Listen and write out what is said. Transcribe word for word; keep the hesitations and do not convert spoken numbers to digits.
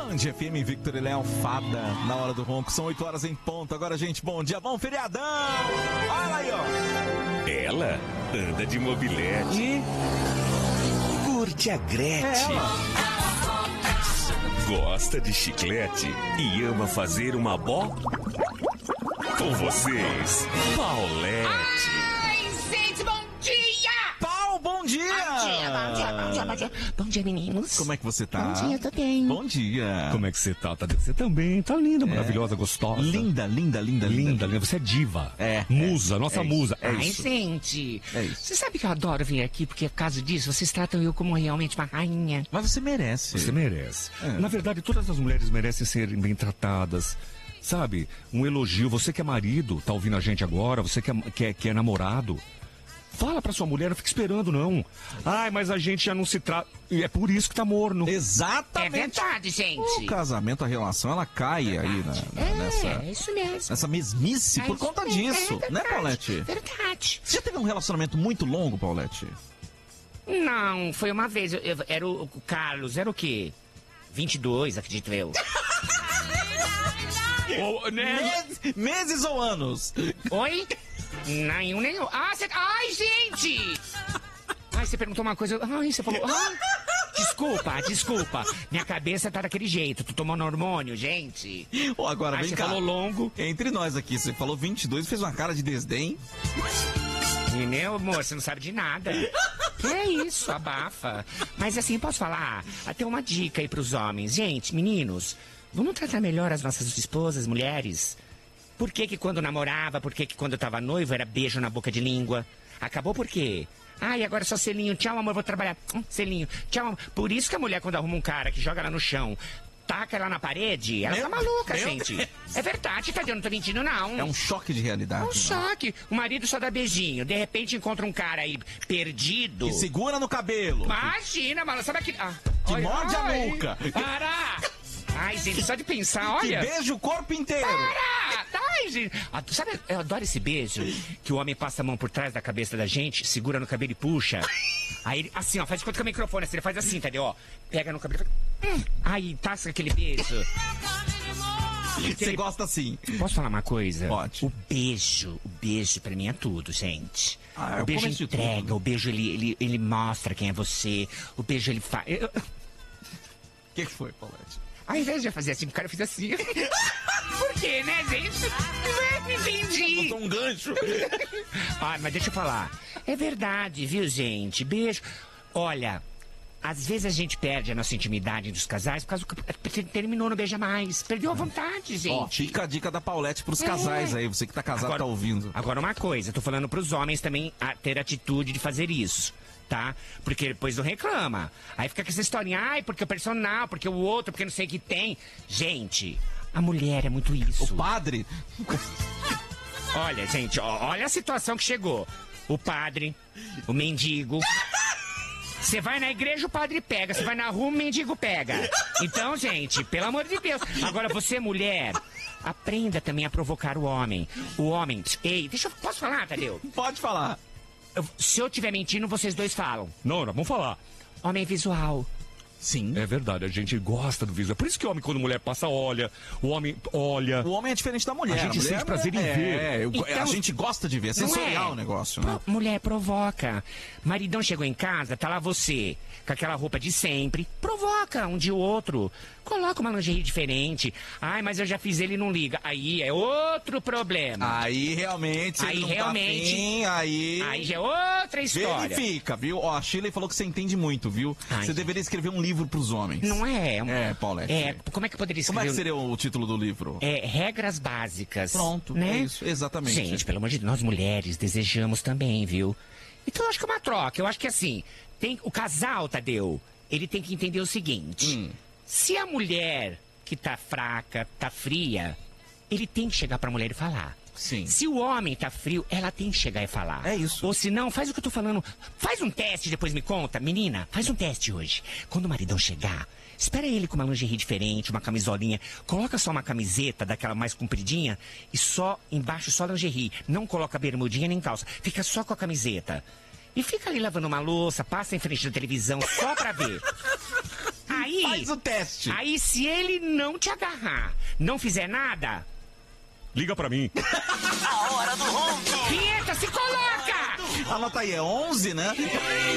Band F M, Victor e Léo, Fada, na hora do ronco, são oito horas em ponto. Agora, gente, bom dia, bom feriadão! Olha aí, ó! Ela anda de mobilete. E? Curte a Gretchen. Gosta de chiclete e ama fazer uma bó? Com vocês, Paulette. Ai, gente, bom dia! Pau, bom dia! Bom dia, bom dia, bom dia, bom dia. Bom dia, meninos. Como é que você tá? Bom dia, eu tô bem. Bom dia! Como é que você tá, Tadeu? Você também tá linda, maravilhosa, gostosa. Linda, linda, linda, Linda, linda. Você é diva. É. Musa, nossa é musa. É Ai, isso. gente. É isso. Você sabe que eu adoro vir aqui, porque por causa disso, vocês tratam eu como realmente uma rainha. Mas você merece. Você merece. É. Na verdade, todas as mulheres merecem ser bem tratadas. Sabe? Um elogio. Você que é marido, tá ouvindo a gente agora, você que é, que é, que é namorado. Fala pra sua mulher, não fica esperando, não. Ai, mas a gente já não se trata. E é por isso que tá morno. Exatamente. É verdade, gente. O casamento, a relação, ela cai aí na, na- É, nessa, é isso mesmo. nessa mesmice É por isso conta mesmo, disso, é verdade, né, Paulette? Verdade. Você já teve um relacionamento muito longo, Paulette? Não, foi uma vez. eu- eu- era o, o Carlos, era o quê? vinte e dois, acredito eu. Ô, né? Meses, meses ou anos? Oi? Nenhum, nenhum. Ah, você... Ai, gente! Ai, você perguntou uma coisa... Ai, você falou... Ai, desculpa, desculpa. Minha cabeça tá daquele jeito. Tu tomando hormônio, gente. Ou agora, Ai, vem você cá. falou longo. Entre nós aqui, você falou vinte e dois, fez uma cara de desdém. E, meu amor, você não sabe de nada. Que é isso, abafa. Mas assim, posso falar? Até uma dica aí pros homens. Gente, meninos, vamos tratar melhor as nossas esposas, mulheres. Por que que quando namorava, por que que quando tava noivo era beijo na boca de língua? Acabou por quê? Ai, agora é só selinho. Tchau, amor, vou trabalhar. Hum, selinho. Tchau, amor. Por isso que a mulher, quando arruma um cara que joga ela no chão, taca ela na parede, ela Meu- tá maluca, meu gente. Deus. É verdade, Tadeu, não tô mentindo, não. É um choque de realidade. Um né? choque. O marido só dá beijinho. De repente encontra um cara aí perdido. Que segura no cabelo. Imagina, mano. Sabe aquele... Ah, Que olha, morde a ai, nuca. Para! Ai, gente, só de pensar, Que olha... beija o corpo inteiro. Para! Ai, gente. Ah, sabe, eu adoro esse beijo que o homem passa a mão por trás da cabeça da gente, segura no cabelo e puxa. Aí ele, assim, ó, faz de conta que é o microfone, assim, ele faz assim, entendeu? Ó, pega no cabelo e faz... Hum, aí, tasca aquele beijo. Você gosta assim. Posso falar uma coisa? Pode. O beijo, o beijo pra mim é tudo, gente. Ah, é o o beijo começo de entrega, tudo, né? o beijo ele, ele, ele mostra quem é você, o beijo ele faz... Eu- O que, que foi, Paulette? Ao invés de fazer assim, o cara fez assim. Por quê, né, gente? Não entendi. Botou um gancho. Ah, mas deixa eu falar. É verdade, viu, gente? Beijo. Olha, às vezes a gente perde a nossa intimidade dos casais por causa que terminou, não beija mais. Perdeu a vontade, gente. Ó, fica a dica da Paulette pros É. casais aí. Você que tá casado Agora- tá ouvindo. Agora uma coisa, tô falando pros homens também a ter atitude de fazer isso, tá? Porque depois não reclama. Aí fica com essa historinha, ai, porque o personal, porque o outro, porque não sei o que tem. Gente, a mulher é muito isso. O padre. Olha, gente, ó, olha a situação que chegou. O padre, o mendigo. Você vai na igreja, o padre pega. Você vai na rua, o mendigo pega. Então, gente, pelo amor de Deus. Agora, você, mulher, aprenda também a provocar o homem. O homem... Ei, deixa eu... Posso falar, Tadeu? Pode falar. Eu- se eu estiver mentindo, vocês dois falam. Não, não, vamos falar. Homem visual. Sim. É verdade, a gente gosta do visual. Por isso que o homem, quando mulher passa, olha. O homem olha. O homem é diferente da mulher. A gente mulher sente prazer em é, ver. É, eu- Então- a gente gosta de ver. É Não sensorial é? o negócio, né? Pro- mulher provoca. Maridão chegou em casa, tá lá você, com aquela roupa de sempre. Provoca um de outro. Coloca uma lingerie diferente. Ai, mas eu já fiz ele e não liga. Aí é outro problema. Aí realmente, se Aí ele não realmente- tá afim, aí... Aí já é outra história. Verifica, viu? Ó, a Shirley falou que você entende muito, viu? Ai, você gente. deveria escrever um livro pros homens. Não é? É, Paulette. É, como é que eu poderia Como é escrever? que seria o título do livro? É, regras básicas. Pronto, né? é isso, exatamente. Gente, pelo amor de Deus, nós mulheres desejamos também, viu? Então eu acho que é uma troca. Eu acho que assim, tem o casal, Tadeu, ele tem que entender o seguinte. Hum. Se a mulher que tá fraca, tá fria, ele tem que chegar pra mulher e falar. Sim. Se o homem tá frio, ela tem que chegar e falar. É isso. Ou se não, faz o que eu tô falando. Faz um teste e depois me conta. Menina, faz um teste hoje. Quando o maridão chegar, espera ele com uma lingerie diferente, uma camisolinha. Coloca só uma camiseta daquela mais compridinha e só embaixo só lingerie. Não coloca bermudinha nem calça. Fica só com a camiseta. E fica ali lavando uma louça, passa em frente da televisão só pra ver. Aí, Faz o teste. Aí, se ele não te agarrar, não fizer nada... Liga pra mim. A hora do ronco. Vinheta, se coloca! Anota aí, é onze, né?